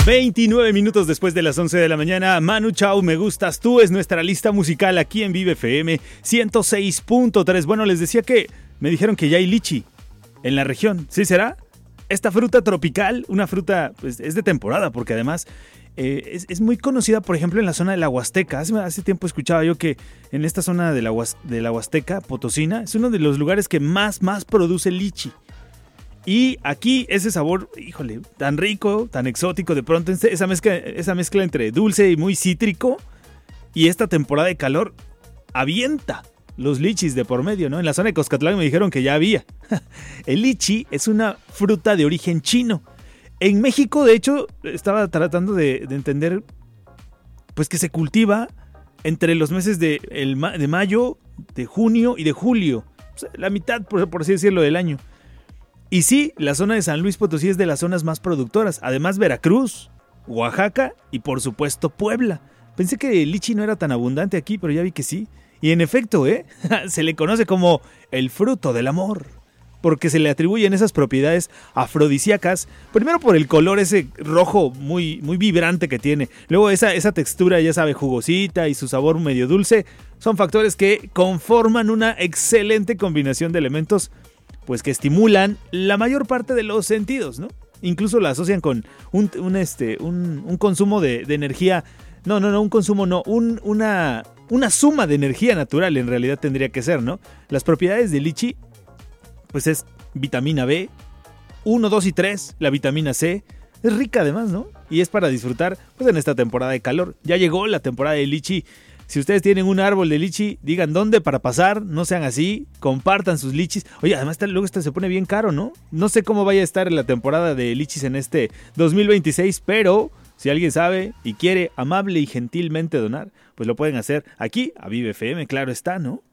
29 minutos después de las 11 de la mañana, Manu Chao, Me Gustas Tú es nuestra lista musical aquí en Vive FM 106.3. Bueno, les decía que me dijeron que ya hay lichi en la región. ¿Sí será? Esta fruta tropical, una fruta, pues es de temporada porque además es muy conocida, por ejemplo, en la zona de la Huasteca. Hace tiempo escuchaba yo que en esta zona de la Huasteca Potosina es uno de los lugares que más produce lichi. Y aquí ese sabor, híjole, tan rico, tan exótico, de pronto esa mezcla entre dulce y muy cítrico, y esta temporada de calor avienta los lichis de por medio, ¿no? En la zona de Coscatlán me dijeron que ya había. El lichi es una fruta de origen chino. En México, de hecho, estaba tratando de entender, pues que se cultiva entre los meses de mayo, de junio y de julio. O sea, la mitad, por así decirlo, del año. Y sí, la zona de San Luis Potosí es de las zonas más productoras. Además, Veracruz, Oaxaca y por supuesto Puebla. Pensé que el lichi no era tan abundante aquí, pero ya vi que sí. Y en efecto, se le conoce como el fruto del amor, porque se le atribuyen esas propiedades afrodisíacas. Primero por el color ese rojo muy vibrante que tiene. Luego esa textura, ya sabe, jugosita y su sabor medio dulce. Son factores que conforman una excelente combinación de elementos, pues que estimulan la mayor parte de los sentidos, ¿no? Incluso la asocian con un consumo de energía. No, un consumo no, una suma de energía natural en realidad tendría que ser, ¿no? Las propiedades del lichi, pues es vitamina B, 1, 2 y 3, la vitamina C, es rica además, ¿no? Y es para disfrutar, pues en esta temporada de calor. Ya llegó la temporada de lichi. Si ustedes tienen un árbol de lichi, digan dónde para pasar, no sean así, compartan sus lichis. Oye, además luego se pone bien caro, ¿no? No sé cómo vaya a estar la temporada de lichis en este 2026, pero si alguien sabe y quiere amable y gentilmente donar, pues lo pueden hacer aquí a Vive FM, claro está, ¿no?